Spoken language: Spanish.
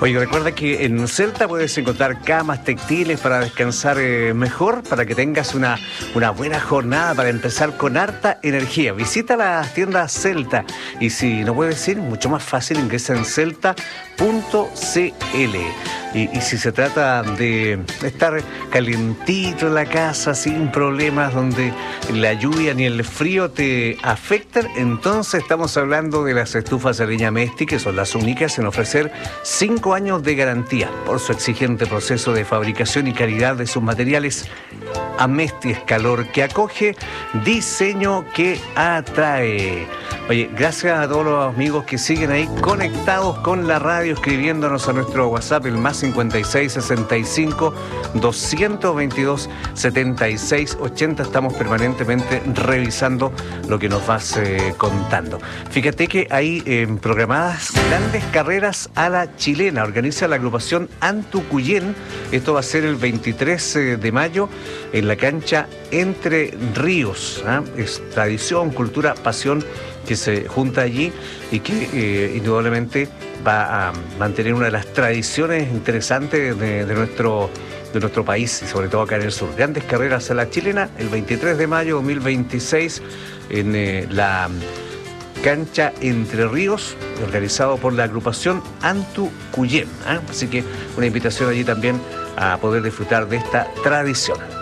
Oye, recuerda que en Celta puedes encontrar camas textiles para descansar mejor, para que tengas una buena jornada, para empezar con harta energía. Visita las tiendas Celta y si no puedes ir, mucho más fácil, ingresa en celta.cl. Y si se trata de estar calientito en la casa, sin problemas, donde la lluvia ni el frío te afectan, entonces estamos hablando de las estufas de leña Mesti, que son las únicas en ofrecer 5 años de garantía por su exigente proceso de fabricación y calidad de sus materiales. Amesti es calor que acoge, diseño que atrae. Oye, gracias a todos los amigos que siguen ahí conectados con la radio, escribiéndonos a nuestro WhatsApp, el más 5665-222-7680. Estamos permanentemente revisando lo que nos vas contando. Fíjate que hay programadas grandes carreras a la chilena. Organiza la agrupación Antucuyén. Esto va a ser el 23 de mayo en la cancha Entre Ríos. Es tradición, cultura, pasión que se junta allí y que indudablemente va a mantener una de las tradiciones interesantes de nuestro país y sobre todo acá en el sur. Grandes carreras a la chilena el 23 de mayo de 2026 en la cancha Entre Ríos, organizado por la agrupación Antucuyén. Así que una invitación allí también a poder disfrutar de esta tradición.